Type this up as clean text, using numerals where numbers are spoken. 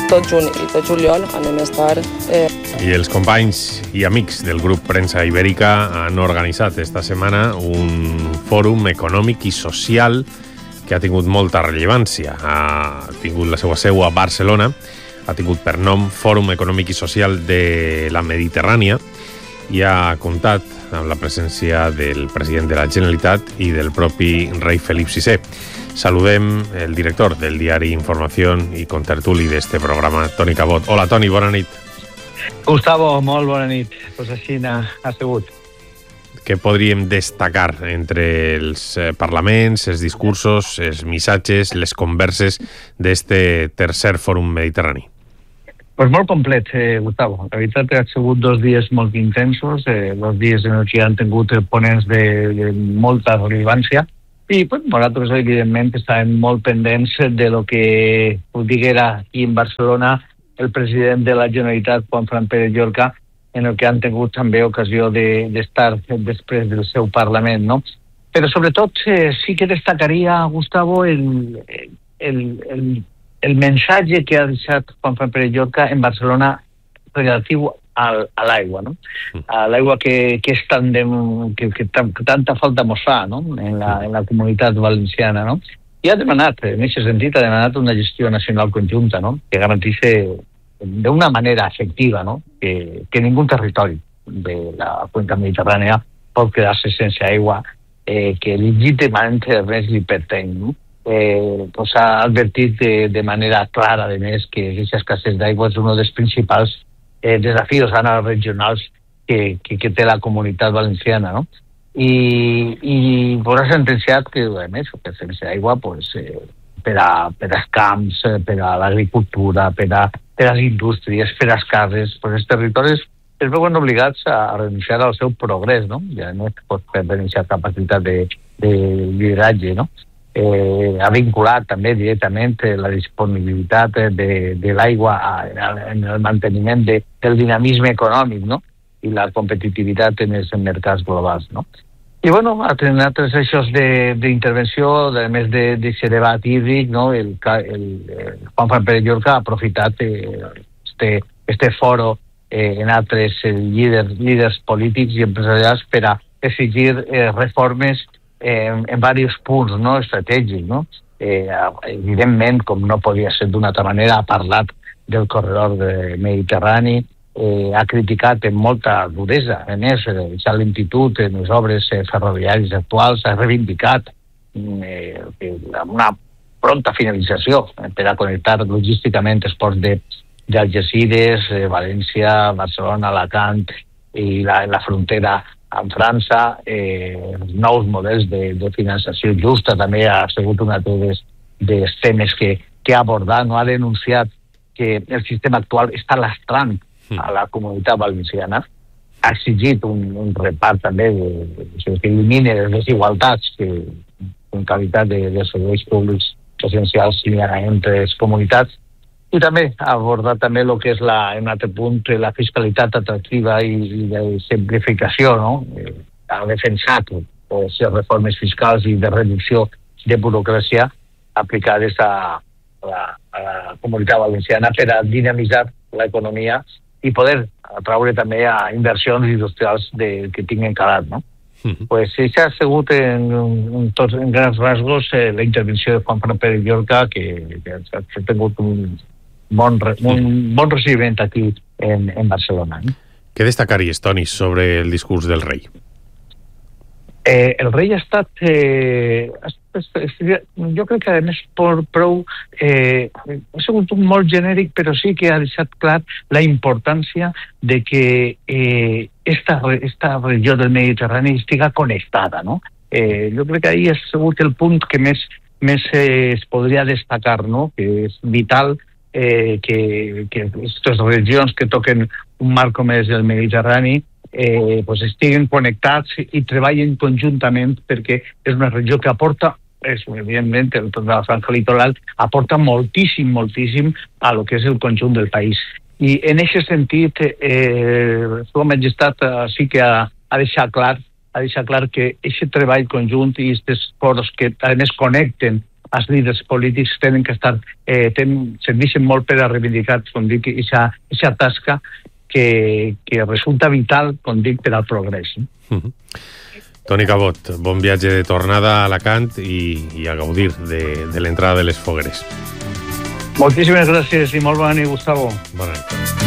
tot juny i tot juliol anem a estar... I els companys i amics del grup Premsa Ibèrica han organitzat esta setmana un fòrum econòmic i social que ha tingut molta rellevància. Ha tingut la seva seu a Barcelona, ha tingut per nom Fòrum Econòmic i Social de la Mediterrània i ha comptat amb la presència del president de la Generalitat i del propi rei Felip VI. Saludem el director del diari Información i contertuli d'este programa, Toni Cabot. Hola, Toni, bona nit. Gustavo, molt bona nit. Pues així ha sigut. Què podríem destacar entre els parlaments, els discursos, els missatges, les converses d'este tercer fòrum mediterrani? Pues molt complet, Gustavo. La veritat ha sigut 2 dies molt intensos, 2 dies en què han tingut ponents de molta rellevància i pues, nosaltres, evidentment, estàvem molt pendents de lo que us diguera aquí en Barcelona el president de la Generalitat, Juan Fran Pérez Llorca, en el que han tingut també ocasió d'estar després del seu Parlament, no? Però sobretot sí que destacaria, Gustavo, el mensatge que ha deixat Juan Fran Pérez Llorca en Barcelona relatiu a l'aigua, no? A l'aigua que tanta falta mos fa, no? En la comunitat valenciana, no? I ha demanat, en aquest sentit, una gestió nacional conjunta, no? Que garantisse d'una manera efectiva, no? Que ningú territori de la cuenca mediterrània pot quedar-se sense aigua, que legítimament res li pertany, no? Pues ha advertit de manera clara, a més, que aquesta escassez d'aigua és un dels principals desafios regionals que té la comunitat valenciana, no? I pues, ha sentenciat que, a més, que sense aigua, pues, per als camps, per a l'agricultura, per a les indústries, per als cases, pues, els territoris es veuen obligats a renunciar al seu progrés, no? Ja no es pot renunciar a capacitat de lideratge, no? Ha vinculat també directament la disponibilitat de l'aigua en el manteniment del dinamisme econòmic, no? I la competitivitat en els mercats globals, no? I bueno, ha tenat tres eixos d'intervenció, a més d'aquest debat hídric, no? El Juan Fran Pérez Llorca ha aprofitat este foro en altres líders polítics i empresarials per a exigir reformes en diversos punts, no, estratègics, no? Evidentment, com no podia ser d'una altra manera, ha parlat del corredor mediterrani, ha criticat amb molta duresa, a més, la lentitud en les obres ferroviàries actuals, ha reivindicat una pronta finalització per a connectar logísticament els ports d'Algesires, València, Barcelona, Alacant i la frontera amb França, nous models de finançació justa també ha sigut un dels temes que ha abordat, no ha denunciat que el sistema actual està lastrant a la comunitat valenciana, ha exigit un repart també que elimini les desigualtats que en qualitat de serveis públics essencials hi ha entre les comunitats. I també ha abordat també el que és, en un altre punt, la fiscalitat atractiva i de simplificació, no? Ha defensat les reformes fiscals i de reducció de burocràcia aplicades a la comunitat valenciana per a dinamitzar l'economia i poder atraure també a inversions industrials que tinguin calat, no? Pues això ha sigut en grans rasgos la intervenció de Juan Fran Pérez Llorca, que ha tingut un bon recibiment aquí en Barcelona. Què destacaries, Toni, sobre el discurs del rei? El rei ha estat, jo crec que a més prou, ha sigut molt genèric, però sí que ha deixat clar la importància de que esta regió del Mediterrani estiga connectada, no? Jo crec que ahí ha sigut el punt que més es podria destacar, no? Que és vital que aquestes regions que toquen un mar com és el Mediterrani pues estiguen connectats i treballen conjuntament, perquè és una regió que aporta, evidentment, la franja litoral aporta moltíssim a lo que és el conjunt del país. I en aquest sentit, Seva Majestat sí que ha deixat clar que aquest treball conjunt i aquests foros que a més connecten els líders polítics tenen que estar, serveixen molt per a reivindicar, com dic, aquesta tasca que resulta vital, com dic, per al progrés. Toni Cabot, bon viatge de tornada a Alacant i a gaudir de l'entrada de les fogueres. Moltíssimes gràcies i molt bona nit, Gustavo. Bona nit.